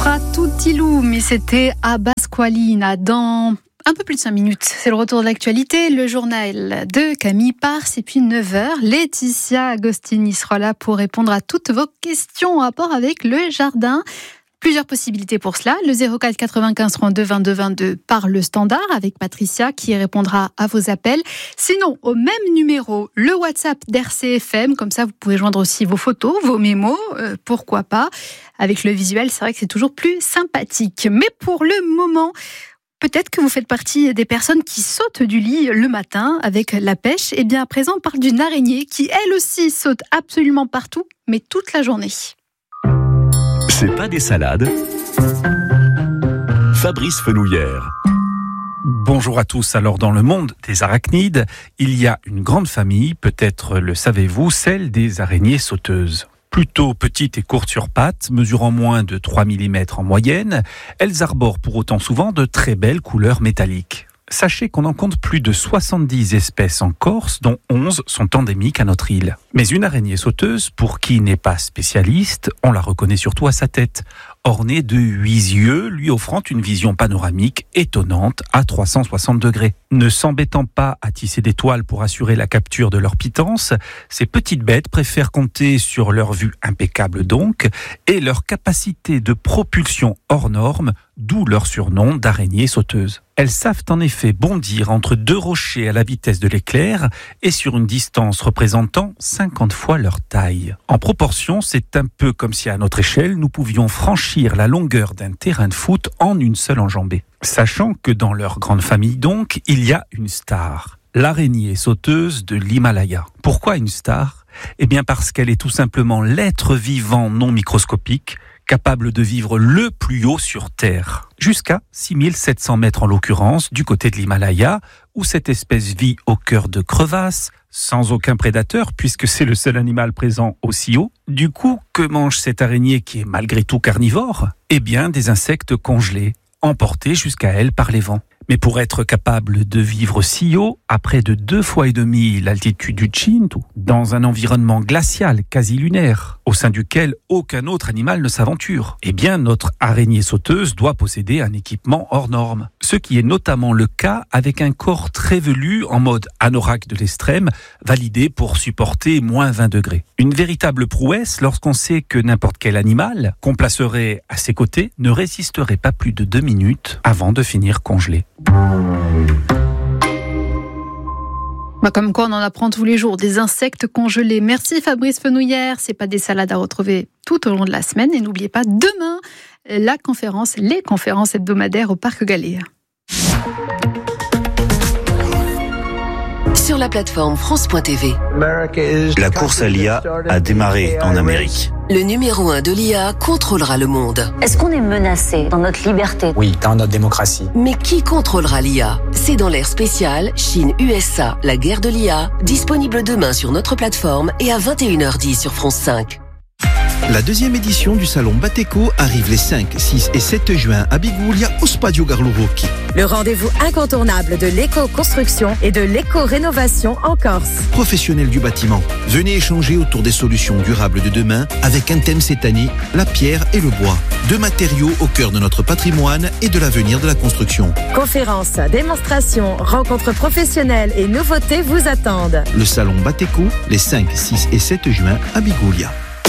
Fra tutti mais c'était à Pasqualina dans un peu plus de 5 minutes. C'est le retour de l'actualité, le journal de Camille Pars et puis 9h, Laetitia Agostini sera là pour répondre à toutes vos questions en rapport avec le jardin. Plusieurs possibilités pour cela. Le 04 95 32 22 22 par le standard avec Patricia qui répondra à vos appels. Sinon, au même numéro, le WhatsApp d'RCFM. Comme ça, vous pouvez joindre aussi vos photos, vos mémos, pourquoi pas. Avec le visuel, c'est vrai que c'est toujours plus sympathique. Mais pour le moment, peut-être que vous faites partie des personnes qui sautent du lit le matin avec la pêche. Et bien à présent, on parle d'une araignée qui, elle aussi, saute absolument partout, mais toute la journée. C'est pas des salades. Fabrice Fenouillère. Bonjour à tous. Alors, dans le monde des arachnides, il y a une grande famille, peut-être le savez-vous, celle des araignées sauteuses. Plutôt petites et courtes sur pattes, mesurant moins de 3 mm en moyenne, elles arborent pour autant souvent de très belles couleurs métalliques. Sachez qu'on en compte plus de 70 espèces en Corse, dont 11 sont endémiques à notre île. Mais une araignée sauteuse, pour qui n'est pas spécialiste, on la reconnaît surtout à sa tête, ornée de 8 yeux, lui offrant une vision panoramique étonnante à 360 degrés. Ne s'embêtant pas à tisser des toiles pour assurer la capture de leur pitance, ces petites bêtes préfèrent compter sur leur vue impeccable donc, et leur capacité de propulsion hors norme, d'où leur surnom d'araignée sauteuse. Elles savent en effet bondir entre deux rochers à la vitesse de l'éclair et sur une distance représentant 50 fois leur taille. En proportion, c'est un peu comme si à notre échelle, nous pouvions franchir la longueur d'un terrain de foot en une seule enjambée. Sachant que dans leur grande famille donc, il y a une star, l'araignée sauteuse de l'Himalaya. Pourquoi une star ? Eh bien parce qu'elle est tout simplement l'être vivant non microscopique capable de vivre le plus haut sur Terre, jusqu'à 6700 mètres en l'occurrence, du côté de l'Himalaya, où cette espèce vit au cœur de crevasses, sans aucun prédateur, puisque c'est le seul animal présent aussi haut. Du coup, que mange cette araignée qui est malgré tout carnivore ? Eh bien, des insectes congelés, emportés jusqu'à elle par les vents. Mais pour être capable de vivre si haut, à près de 2,5 fois l'altitude du Tchintou, dans un environnement glacial quasi lunaire, au sein duquel aucun autre animal ne s'aventure, eh bien notre araignée sauteuse doit posséder un équipement hors norme. Ce qui est notamment le cas avec un corps très velu en mode anorak de l'extrême, validé pour supporter moins 20 degrés. Une véritable prouesse lorsqu'on sait que n'importe quel animal qu'on placerait à ses côtés ne résisterait pas plus de 2 minutes avant de finir congelé. Comme quoi on en apprend tous les jours, des insectes congelés. Merci Fabrice Fenouillère, c'est pas des salades à retrouver tout au long de la semaine. Et n'oubliez pas, demain, les conférences hebdomadaires au Parc Galéa. Sur la plateforme France.tv. La course à l'IA a démarré en Amérique. Le numéro 1 de l'IA contrôlera le monde. Est-ce qu'on est menacé dans notre liberté ? Oui, dans notre démocratie. Mais qui contrôlera l'IA ? C'est dans l'ère spéciale Chine-USA, la guerre de l'IA, disponible demain sur notre plateforme et à 21h10 sur France 5. La deuxième édition du salon Bateco arrive les 5, 6 et 7 juin à Biguglia au Stadio Carlo Rocchi. Le rendez-vous incontournable de l'éco-construction et de l'éco-rénovation en Corse. Professionnels du bâtiment, venez échanger autour des solutions durables de demain avec un thème cette année, la pierre et le bois. 2 matériaux au cœur de notre patrimoine et de l'avenir de la construction. Conférences, démonstrations, rencontres professionnelles et nouveautés vous attendent. Le salon Bateco, les 5, 6 et 7 juin à Biguglia.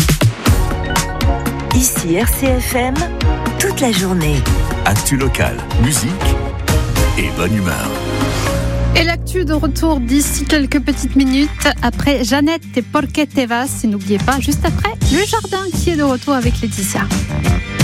Ici RCFM, toute la journée. Actu locale, musique et bonne humeur. Et l'actu de retour d'ici quelques petites minutes après Jeannette et Porque te vas. Et n'oubliez pas, juste après, le jardin qui est de retour avec Laetitia.